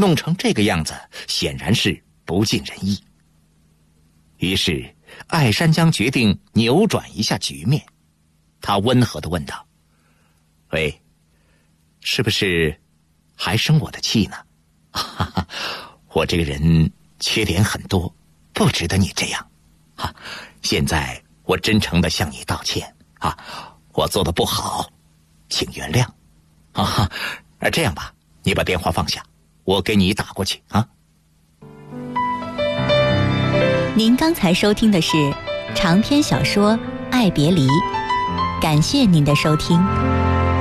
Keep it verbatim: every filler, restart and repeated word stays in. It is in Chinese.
弄成这个样子，显然是不尽人意。于是艾山江决定扭转一下局面，他温和地问道：喂，是不是还生我的气呢？哈哈，我这个人缺点很多，不值得你这样啊！现在我真诚地向你道歉啊，我做的不好，请原谅啊！而这样吧，你把电话放下，我给你打过去啊。 您刚才收听的是长篇小说《爱别离》，感谢您的收听。